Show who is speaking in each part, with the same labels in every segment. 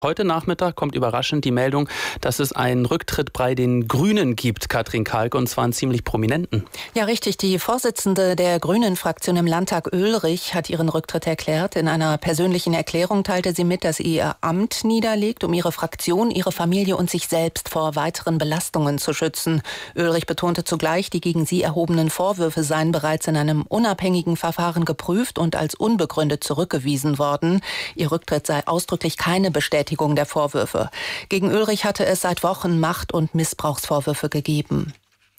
Speaker 1: Heute Nachmittag kommt überraschend die Meldung, dass es einen Rücktritt bei den Grünen gibt, Katrin Kalk, und zwar einen ziemlich prominenten.
Speaker 2: Ja, richtig. Die Vorsitzende der Grünen-Fraktion im Landtag, Oehlrich, hat ihren Rücktritt erklärt. In einer persönlichen Erklärung teilte sie mit, dass sie ihr Amt niederlegt, um ihre Fraktion, ihre Familie und sich selbst vor weiteren Belastungen zu schützen. Oehlrich betonte zugleich, die gegen sie erhobenen Vorwürfe seien bereits in einem unabhängigen Verfahren geprüft und als unbegründet zurückgewiesen worden. Ihr Rücktritt sei ausdrücklich keine Bestätigung der Vorwürfe. Gegen Oehlrich hatte es seit Wochen Macht- und Missbrauchsvorwürfe gegeben.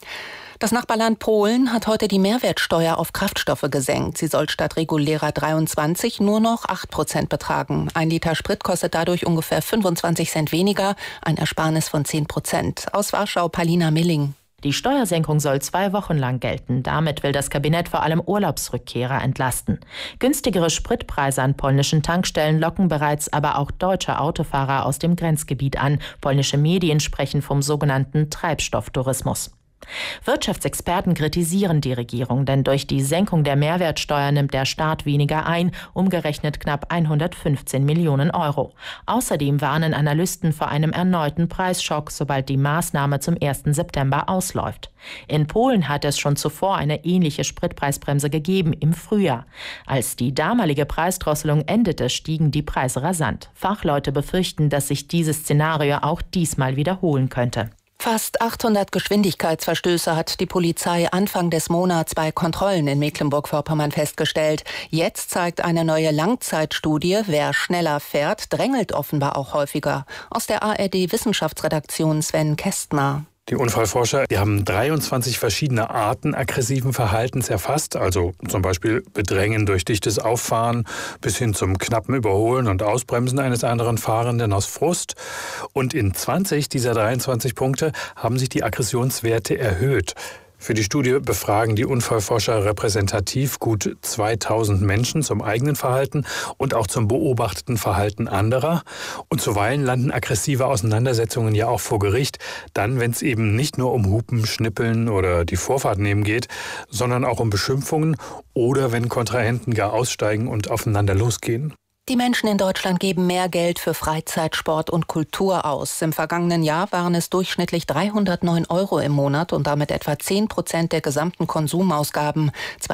Speaker 2: Das Nachbarland Polen hat heute die Mehrwertsteuer auf Kraftstoffe gesenkt. Sie soll statt regulärer 23 nur noch 8% betragen. 1 Liter Sprit kostet dadurch ungefähr 25 Cent weniger, ein Ersparnis von 10%. Aus Warschau, Palina Milling.
Speaker 3: Die Steuersenkung soll 2 Wochen lang gelten. Damit will das Kabinett vor allem Urlaubsrückkehrer entlasten. Günstigere Spritpreise an polnischen Tankstellen locken bereits aber auch deutsche Autofahrer aus dem Grenzgebiet an. Polnische Medien sprechen vom sogenannten Treibstofftourismus. Wirtschaftsexperten kritisieren die Regierung, denn durch die Senkung der Mehrwertsteuer nimmt der Staat weniger ein, umgerechnet knapp 115 Millionen Euro. Außerdem warnen Analysten vor einem erneuten Preisschock, sobald die Maßnahme zum 1. September ausläuft. In Polen hat es schon zuvor eine ähnliche Spritpreisbremse gegeben im Frühjahr. Als die damalige Preisdrosselung endete, stiegen die Preise rasant. Fachleute befürchten, dass sich dieses Szenario auch diesmal wiederholen könnte.
Speaker 2: Fast 800 Geschwindigkeitsverstöße hat die Polizei Anfang des Monats bei Kontrollen in Mecklenburg-Vorpommern festgestellt. Jetzt zeigt eine neue Langzeitstudie, wer schneller fährt, drängelt offenbar auch häufiger. Aus der ARD-Wissenschaftsredaktion Sven Kästner.
Speaker 4: Die Unfallforscher, die haben 23 verschiedene Arten aggressiven Verhaltens erfasst, also zum Beispiel Bedrängen durch dichtes Auffahren bis hin zum knappen Überholen und Ausbremsen eines anderen Fahrenden aus Frust. Und in 20 dieser 23 Punkte haben sich die Aggressionswerte erhöht. Für die Studie befragen die Unfallforscher repräsentativ gut 2000 Menschen zum eigenen Verhalten und auch zum beobachteten Verhalten anderer. Und zuweilen landen aggressive Auseinandersetzungen ja auch vor Gericht, dann, wenn es eben nicht nur um Hupen, Schnippeln oder die Vorfahrt nehmen geht, sondern auch um Beschimpfungen oder wenn Kontrahenten gar aussteigen und aufeinander losgehen.
Speaker 2: Die Menschen in Deutschland geben mehr Geld für Freizeit, Sport und Kultur aus. Im vergangenen Jahr waren es durchschnittlich 309 € im Monat und damit etwa 10% der gesamten Konsumausgaben.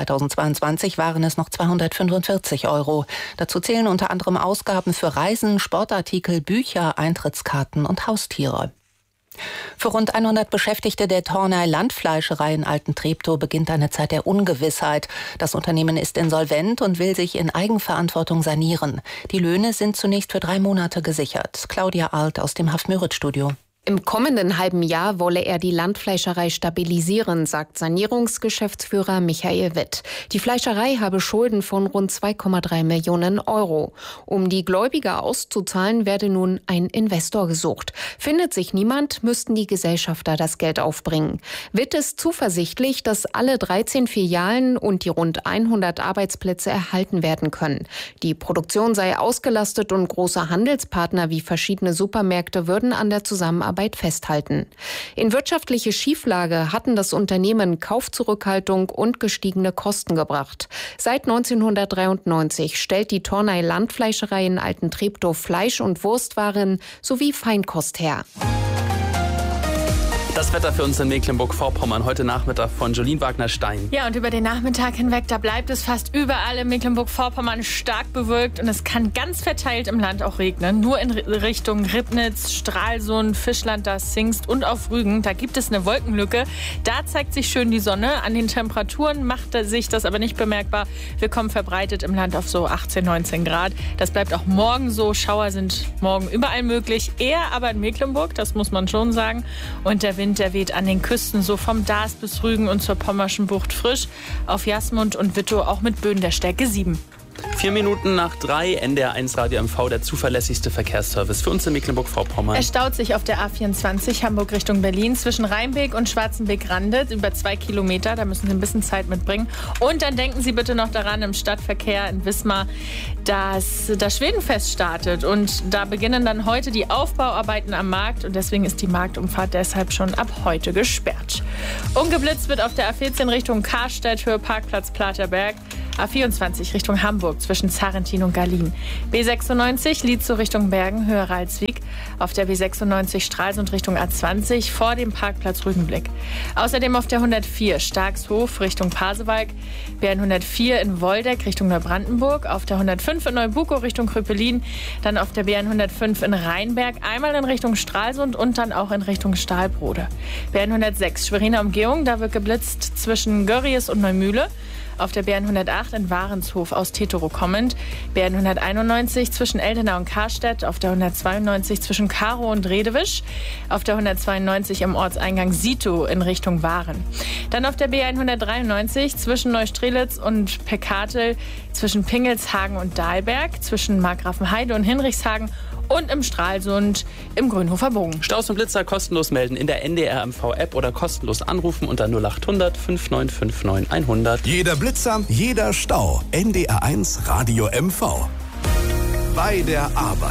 Speaker 2: 2022 waren es noch 245 €. Dazu zählen unter anderem Ausgaben für Reisen, Sportartikel, Bücher, Eintrittskarten und Haustiere. Für rund 100 Beschäftigte der Tornay Landfleischerei in Altentreptow beginnt eine Zeit der Ungewissheit. Das Unternehmen ist insolvent und will sich in Eigenverantwortung sanieren. Die Löhne sind zunächst für 3 Monate gesichert. Claudia Alt aus dem Haff-Müritz-Studio.
Speaker 5: Im kommenden halben Jahr wolle er die Landfleischerei stabilisieren, sagt Sanierungsgeschäftsführer Michael Witt. Die Fleischerei habe Schulden von rund 2,3 Millionen €. Um die Gläubiger auszuzahlen, werde nun ein Investor gesucht. Findet sich niemand, müssten die Gesellschafter das Geld aufbringen. Witt ist zuversichtlich, dass alle 13 Filialen und die rund 100 Arbeitsplätze erhalten werden können. Die Produktion sei ausgelastet und große Handelspartner wie verschiedene Supermärkte würden an der Zusammenarbeit festhalten. In wirtschaftliche Schieflage hatten das Unternehmen Kaufzurückhaltung und gestiegene Kosten gebracht. Seit 1993 stellt die Tornay Landfleischerei in Altentreptow Fleisch- und Wurstwaren sowie Feinkost her.
Speaker 1: Das Wetter für uns in Mecklenburg-Vorpommern heute Nachmittag von Jolien Wagner-Stein.
Speaker 6: Ja, und über den Nachmittag hinweg, da bleibt es fast überall in Mecklenburg-Vorpommern stark bewölkt und es kann ganz verteilt im Land auch regnen. Nur in Richtung Ribnitz, Stralsund, Fischland, das Zingst und auf Rügen, da gibt es eine Wolkenlücke. Da zeigt sich schön die Sonne. An den Temperaturen macht sich das aber nicht bemerkbar. Wir kommen verbreitet im Land auf so 18, 19 Grad. Das bleibt auch morgen so. Schauer sind morgen überall möglich. Eher aber in Mecklenburg, das muss man schon sagen. Und der Wind, der weht an den Küsten so vom Daas bis Rügen und zur Pommerschen Bucht frisch. Auf Jasmund und Wittow auch mit Böen der Stärke 7.
Speaker 1: 4 Minuten nach 3, NDR1 Radio MV, der zuverlässigste Verkehrsservice für uns in Mecklenburg-Vorpommern.
Speaker 6: Es staut sich auf der A24 Hamburg Richtung Berlin zwischen Rheinbeek und Schwarzenbeek-Rande über 2 Kilometer. Da müssen Sie ein bisschen Zeit mitbringen. Und dann denken Sie bitte noch daran, im Stadtverkehr in Wismar, dass das Schwedenfest startet. Und da beginnen dann heute die Aufbauarbeiten am Markt. Und deswegen ist die Marktumfahrt deshalb schon ab heute gesperrt. Ungeblitzt wird auf der A14 Richtung Karstedt, Höhe Parkplatz Platerberg. A24 Richtung Hamburg zwischen Zarrentin und Gallien. B96 Lietzow Richtung Bergen, Höhe Ralswiek. Auf der B96 Stralsund Richtung A20 vor dem Parkplatz Rügenblick. Außerdem auf der 104 Starkshof Richtung Pasewalk. B104 in Woldeck Richtung Neubrandenburg. Auf der 105 in Neubukow Richtung Kröpelin. Dann auf der B105 in Rheinberg. Einmal in Richtung Stralsund und dann auch in Richtung Stahlbrode. B106 Schweriner Umgehung. Da wird geblitzt zwischen Görries und Neumühle. Auf der B108 in Warenshof aus Tetero kommend. B191 zwischen Eldenau und Karstedt. Auf der 192 zwischen Karow und Redewisch. Auf der 192 im Ortseingang Sito in Richtung Waren. Dann auf der B193 zwischen Neustrelitz und Pekatel, zwischen Pingelshagen und Dahlberg, zwischen Markgrafenheide und Hinrichshagen und im Stralsund im Grünhofer Bogen.
Speaker 1: Staus und Blitzer kostenlos melden in der NDR MV-App oder kostenlos anrufen unter 0800 5959 100.
Speaker 7: Jeder Blitzer, jeder Stau. NDR1 Radio MV. Bei der Arbeit.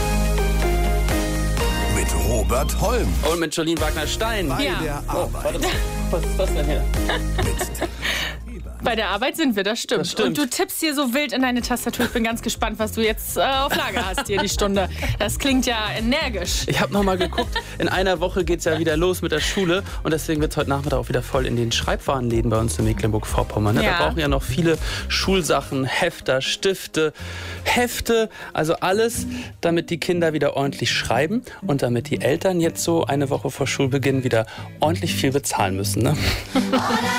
Speaker 7: Mit Robert Holm.
Speaker 1: Und mit Jolien Wagner-Stein.
Speaker 7: Bei der Arbeit.
Speaker 1: Was ist das denn hier?
Speaker 6: Bei der Arbeit sind wir, das stimmt.
Speaker 1: Das stimmt.
Speaker 6: Und du tippst hier so wild in deine Tastatur. Ich bin ganz gespannt, was du jetzt auf Lager hast hier die Stunde. Das klingt ja energisch.
Speaker 1: Ich habe nochmal geguckt, in einer Woche geht es ja wieder los mit der Schule und deswegen wird es heute Nachmittag auch wieder voll in den Schreibwarenläden bei uns in Mecklenburg-Vorpommern. Ne?
Speaker 6: Ja.
Speaker 1: Da brauchen ja noch viele Schulsachen, Hefter, Stifte, Hefte, also alles, damit die Kinder wieder ordentlich schreiben und damit die Eltern jetzt so eine Woche vor Schulbeginn wieder ordentlich viel bezahlen müssen. Ne?